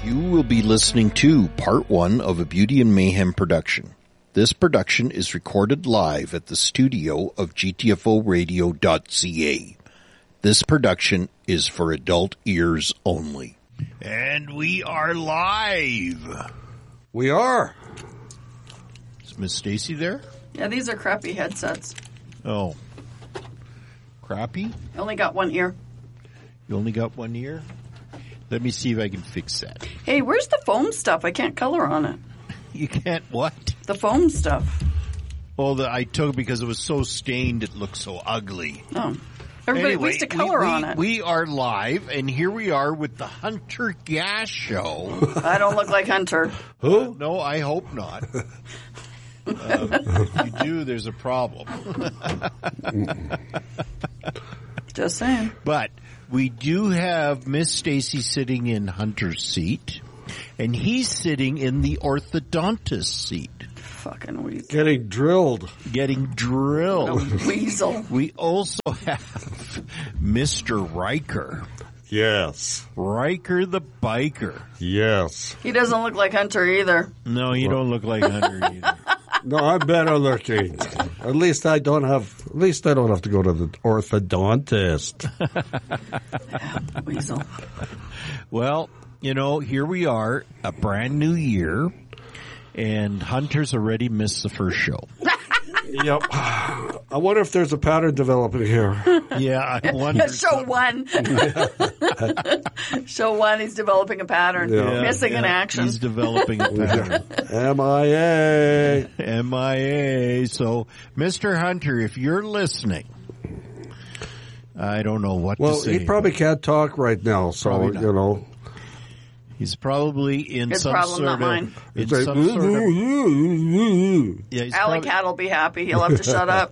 You will be listening to part one of a Beauty and Mayhem production. This production is recorded live at the studio of GTFOradio.ca. This production is for adult ears only. And we are live. We are. Is Miss Stacy there? Yeah, these are crappy headsets. Oh. Crappy? I only got one ear. You only got one ear? Let me see if I can fix that. Hey, where's the foam stuff? I can't color on it. You can't what? The foam stuff. Well, I took it because it was so stained it looked so ugly. Oh. Everybody needs to color on it. We are live, and here we are with the Hunter Gas Show. I don't look like Hunter. Who? No, I hope not. If you do, there's a problem. Just saying. But we do have Miss Stacy sitting in Hunter's seat, and he's sitting in the orthodontist seat. Fucking weasel. Getting drilled. Getting drilled. A weasel. We also have Mr. Riker. Yes. Riker the biker. Yes. He doesn't look like Hunter either. No, you don't look like Hunter either. No, I'm better looking. At least I don't have to go to the orthodontist. Weasel. Well, here we are, a brand new year, and Hunter's already missed the first show. Yep. I wonder if there's a pattern developing here. Yeah, I wonder. Show one. Show one, he's developing a pattern. Yeah. Missing in action. He's developing a pattern. MIA. MIA. So, Mr. Hunter, if you're listening, I don't know what to say. Well, he probably can't talk right now, so, He's probably in His some problem, sort not of... mine. In like, some sort of... Yeah, he's Alley Cat will be happy. He'll have to shut up.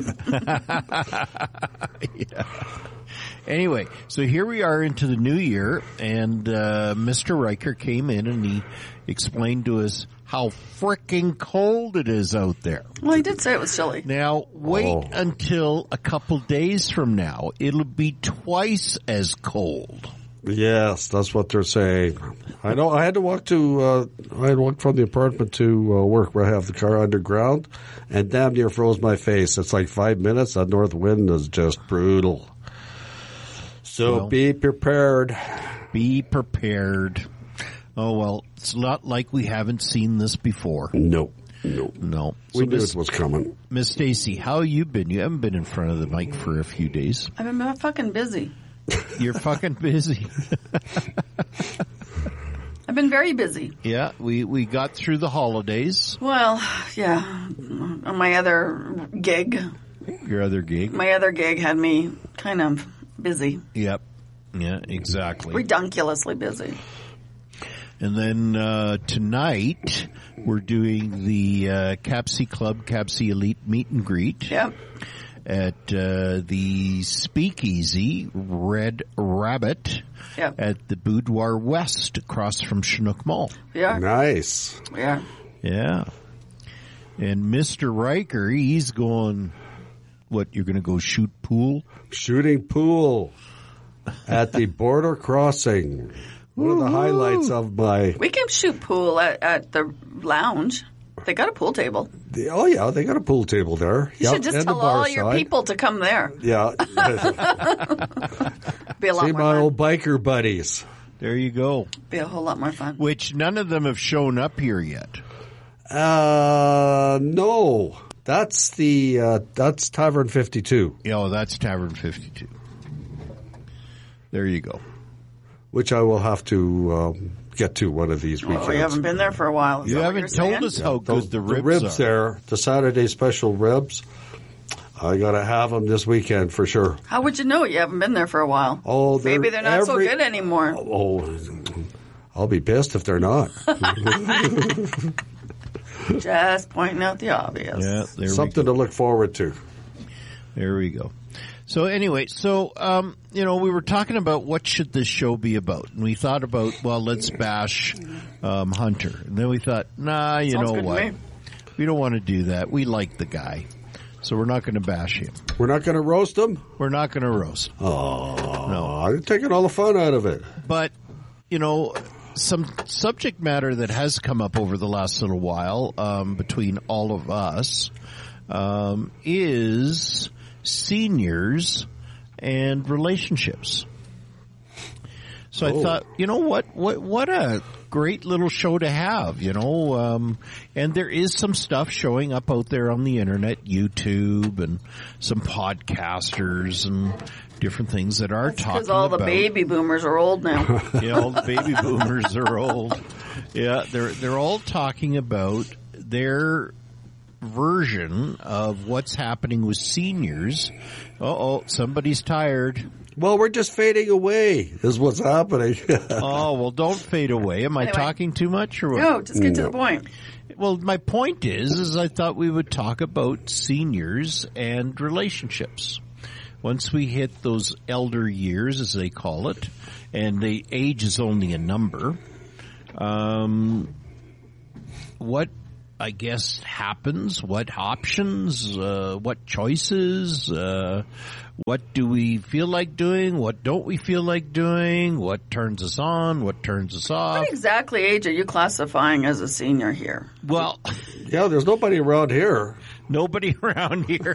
Yeah. Anyway, so here we are into the new year, and Mr. Riker came in and he explained to us how frickin' cold it is out there. Well, he did say it was chilly. Now, wait until a couple days from now. It'll be twice as cold. Yes, that's what they're saying. I know. I had to walk from the apartment to work where I have the car underground, and damn near froze my face. It's like 5 minutes. That north wind is just brutal. So be prepared. Be prepared. Oh, well, it's not like we haven't seen this before. No. So We knew it was coming. Miss Stacy, how you been? You haven't been in front of the mic for a few days. I've been fucking busy. You're fucking busy. I've been very busy. Yeah, we got through the holidays. Well, yeah. On my other gig. Your other gig. My other gig had me kind of busy. Yep. Yeah, exactly. Redunculously busy. And then tonight we're doing the CAPSI Club, CAPSI Elite Meet and Greet. Yep. At the Speakeasy Red Rabbit at the Boudoir West across from Chinook Mall. Yeah. Nice. Yeah. Yeah. And Mr. Riker, he's going, what, you're going to go shoot pool? Shooting pool at the border crossing. One of the highlights of my... We can shoot pool at the lounge. They got a pool table. They got a pool table there. You should just tell all your people to come there. Yeah. Be a lot See more my fun. old biker buddies. There you go. Be a whole lot more fun. Which none of them have shown up here yet. No. That's that's Tavern 52. Yeah, that's Tavern 52. There you go. Which I will have to get to one of these weekends. Oh, you haven't been there for a while. You haven't told us how good the ribs are. There, the Saturday special ribs. I got to have them this weekend for sure. How would you know it? You haven't been there for a while. Oh, maybe they're not so good anymore. Oh, I'll be pissed if they're not. Just pointing out the obvious. Yeah, something to look forward to. There we go. So anyway, we were talking about what should this show be about, and we thought about, well, let's bash Hunter, and then we thought, nah, you know what, we don't want to do that. We like the guy, so we're not going to bash him. We're not going to roast him? We're not going to roast him. Oh, no, I'm taking all the fun out of it. But some subject matter that has come up over the last little while between all of us is seniors and relationships. So I thought, you know what a great little show to have, and there is some stuff showing up out there on the internet, YouTube, and some podcasters and different things that are talking about. Because all the baby boomers are old now. Yeah, all the baby boomers are old. Yeah, they're all talking about their version of what's happening with seniors. Somebody's tired. Well, we're just fading away is what's happening. Oh, well, don't fade away. Am I talking too much or what? No, just get to the point. Well, my point is I thought we would talk about seniors and relationships. Once we hit those elder years, as they call it, and the age is only a number, what, I guess, happens, what options, what choices, what do we feel like doing, what don't we feel like doing, what turns us on, what turns us off. What exactly age are you classifying as a senior here? Well, yeah, there's nobody around here. Nobody around here.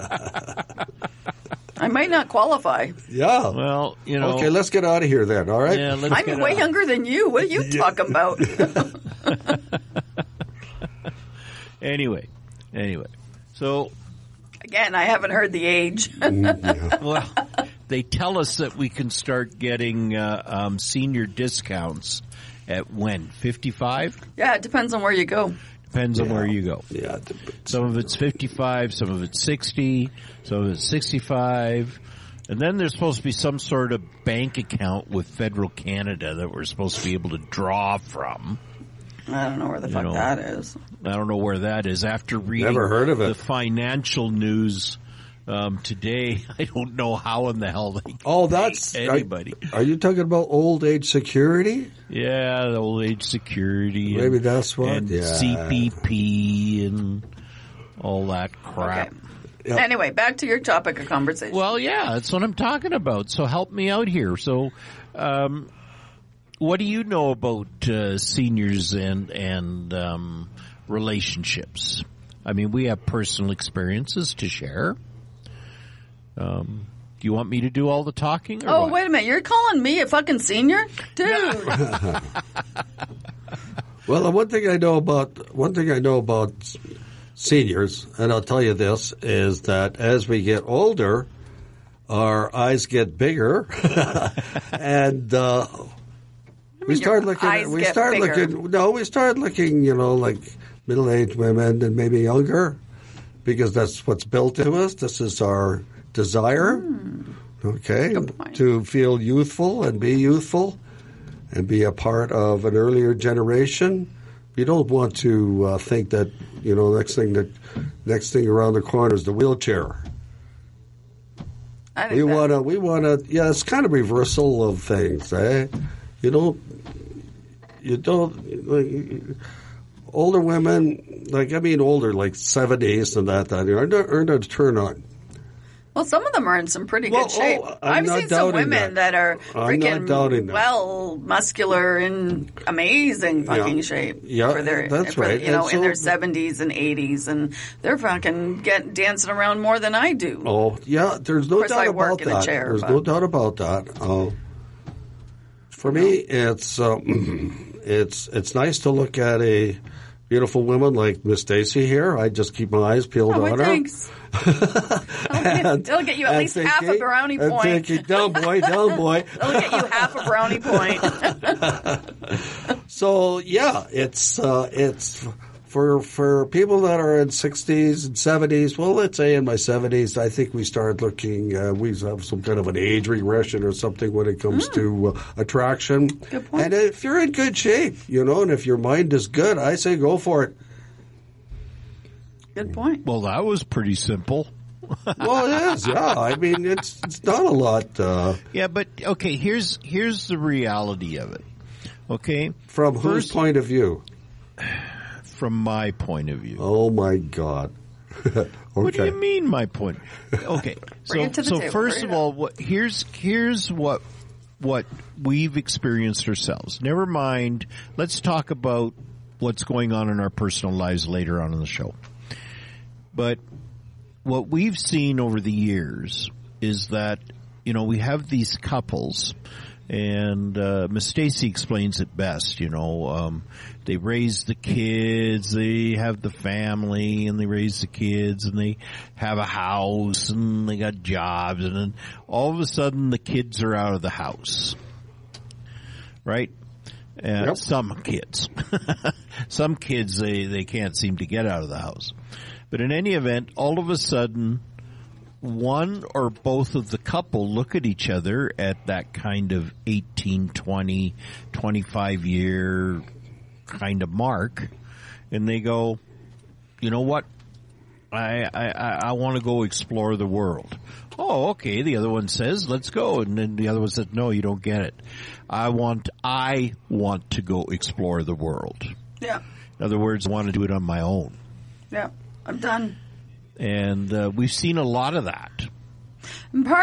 I might not qualify. Yeah. Well, Okay, let's get out of here then, all right? Yeah, I'm way younger than you. What are you talking about? Anyway. So, again, I haven't heard the age. well, they tell us that we can start getting senior discounts at when? 55? Yeah, it depends on where you go. Depends on where you go. Yeah. Some of it's 55, some of it's 60, some of it's 65. And then there's supposed to be some sort of bank account with Federal Canada that we're supposed to be able to draw from. I don't know where the fuck that is. I don't know where that is. After reading Never heard of it. The financial news today, I don't know how in the hell they that's anybody. Are you talking about old age security? Yeah, the old age security. Maybe that's what. And yeah. CPP and all that crap. Okay. Yep. Anyway, back to your topic of conversation. Well, yeah, that's what I'm talking about. So help me out here. So, what do you know about seniors and relationships? I mean, we have personal experiences to share. Do you want me to do all the talking? Or what? Wait a minute. You're calling me a fucking senior? Dude. Well, one thing I know about seniors, and I'll tell you this, is that as we get older, our eyes get bigger, and we start looking, like middle-aged women and maybe younger, because that's what's built into us. This is our desire, okay, to feel youthful and be a part of an earlier generation. You don't want to think that, next thing around the corner is the wheelchair. We want to, it's kind of reversal of things, eh? Older women, older, like 70s and that are a turn on. Well, some of them are in some pretty good shape. I've seen some women that are freaking muscular and amazing fucking shape. Yeah, for their, that's right. In their 70s and 80s, and they're fucking dancing around more than I do. Oh, yeah, there's no doubt about that. There's no doubt about that. For me, it's nice to look at a beautiful woman like Miss Stacy here. I just keep my eyes peeled on her. Thanks. It'll get you at least half a brownie point. Thinking, down boy. It'll get you half a brownie point. So yeah, it's for people that are in 60s and 70s. Well, let's say in my 70s, I think we start looking. We have some kind of an age regression or something when it comes to attraction. Good point. And if you're in good shape, and if your mind is good, I say go for it. Good point. Well, that was pretty simple. Well, it is, yeah. I mean, it's not a lot. Yeah, but okay. Here's the reality of it. Okay, from whose point of view? From my point of view. Oh my God. Okay. What do you mean, my point? Okay, so table. first of all, here's what what we've experienced ourselves. Never mind, let's talk about what's going on in our personal lives later on in the show. But what we've seen over the years is that, you know, we have these couples, and Miss Stacy explains it best, you know. They raise the kids, they have the family, and they raise the kids, and they have a house, and they got jobs, and then all of a sudden the kids are out of the house. Right? Yep. Some kids. Some kids, they can't seem to get out of the house. But in any event, all of a sudden, one or both of the couple look at each other at that kind of 18, 20, 25-year kind of mark, and they go, you know what? I want to go explore the world. Oh, okay. The other one says, let's go. And then the other one says, no, you don't get it. I want to go explore the world. Yeah. In other words, I want to do it on my own. Yeah. I'm done. And we've seen a lot of that. Part